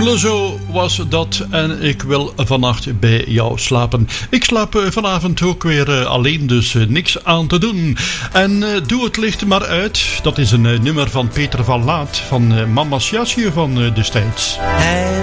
Clouseau was dat en ik wil vannacht bij jou slapen. Ik slaap vanavond ook weer alleen, dus niks aan te doen. En doe het licht maar uit. Dat is een nummer van Peter van Laat van Mama's Jasje van destijds.